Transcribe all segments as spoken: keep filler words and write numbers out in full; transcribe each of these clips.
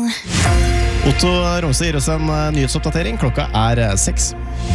Kanalen. Otto Rose gir oss en nyhetsoppdatering. Klokka er seks.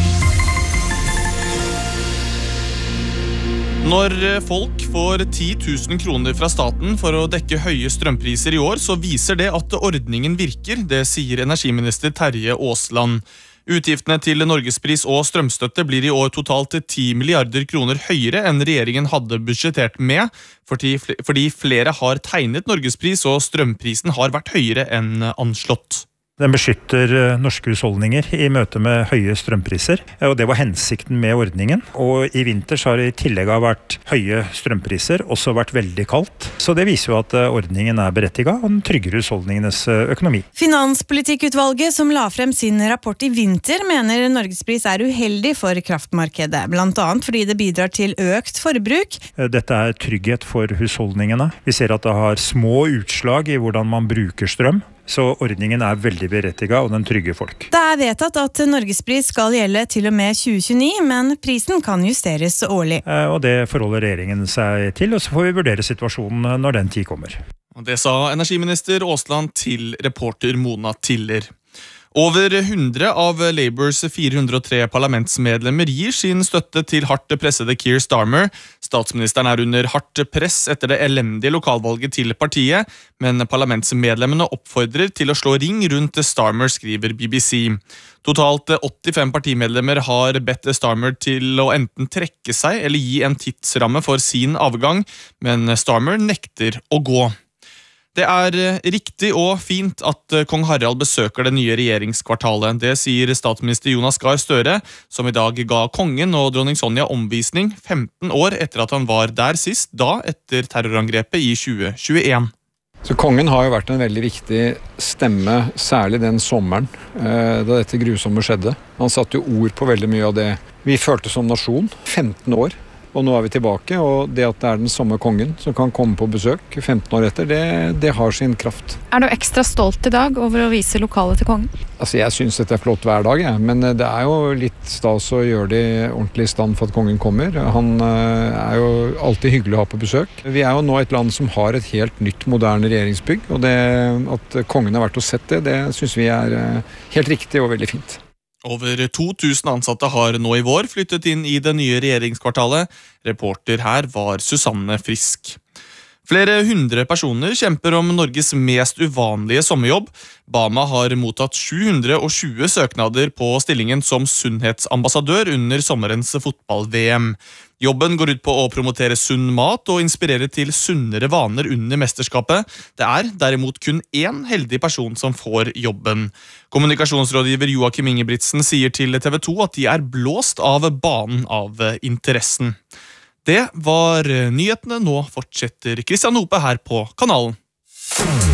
Når folk får ti tusen kroner fra staten for å dekke høye strømpriser i år, så viser det at ordningen virker, det sier energiminister Terje Aasland. Utgiftene til Norgespris og strømstøtte blir i år totalt ti milliarder kroner høyere enn regjeringen hadde budsjettert med, fordi flere har tegnet Norgespris og strømprisen har vært høyere enn anslått. Den beskytter norske husholdninger i møte med høye strømpriser, og det var hensikten med ordningen. Og i vinter så har det i tillegg vært høye strømpriser, også vært veldig kaldt. Så det viser jo at ordningen er berettiget, og den trygger husholdningenes økonomi. Finanspolitikkutvalget som la frem sin rapport i vinter mener Norgespris er uheldig for kraftmarkedet, blant annet fordi det bidrar til økt forbruk. Dette er trygghet for husholdningene. Vi ser at det har små utslag i hvordan man bruker strøm. Så ordningen er veldig berettiget, og den trygger folk. Det er vedtatt at Norgespris skal gjelde til og med tjue tjueni, men prisen kan justeres årlig. Og det forholder regjeringen seg til, og så får vi vurdere situasjonen når den tid kommer. Det sa energiminister Aasland til reporter Mona Tiller. Over hundre av Labours fire hundre og tre parlamentsmedlemmer gir sin støtte til hardt pressede Keir Starmer. Statsministeren er under hardt press etter det elendige lokalvalget til partiet, men parlamentsmedlemmene oppfordrer til å slå ring rundt Starmer, skriver B B C. Totalt åttifem partimedlemmer har bedt Starmer til å enten trekke seg eller gi en tidsramme for sin avgang, men Starmer nekter å gå. Det er riktig og fint at kong Harald besøker det nye regjeringskvartalet. Det sier statsminister Jonas Gahr Støre, som i dag ga kongen og dronning Sonja omvisning femten år etter at han var der sist, da etter terrorangrepet i tjue tjueen. Så kongen har jo vært en veldig viktig stemme, særlig den sommeren da dette grusomme skjedde. Han satte jo ord på veldig mye av det vi følte som nasjon. femten år. Og nå er vi tilbake, og det at det er den samme kongen som kan komme på besøk femten år etter, det, det har sin kraft. Er du ekstra stolt i dag over å vise lokalet til kongen? Altså, jeg synes dette er flott hver dag, ja. Men det er jo litt stas å gjøre det ordentlig i stand for at kongen kommer. Han er jo alltid hyggelig å ha på besøk. Vi er jo nå et land som har et helt nytt, moderne regjeringsbygg, og det at kongen har vært og sett det, det synes vi er helt riktig og veldig fint. Over to tusen ansatte har nå i vår flyttet inn i det nye regjeringskvartalet. Reporter her var Susanne Frisk. Flere hundre personer kjemper om Norges mest uvanlige sommerjobb. Bama har mottatt sju hundre og tjue søknader på stillingen som sunnhetsambassadør under sommerens fotball-V M. Jobben går ut på å promotere sunn mat og inspirere til sunnere vaner under mesterskapet. Det er derimot kun én heldig person som får jobben. Kommunikasjonsrådgiver Joakim Ingebrigtsen sier til T V to at de er blåst av banen av interessen. Det var nyhetene. Nå fortsetter Kristian Hope her på kanalen.